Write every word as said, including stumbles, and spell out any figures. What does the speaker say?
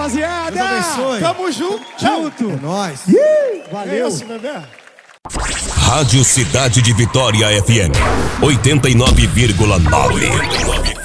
rapaziada. Deus abençoe. Tamo junto. Junto. É nóis. Valeu. É isso, bebê. Rádio Cidade de Vitória F M oitenta e nove vírgula nove.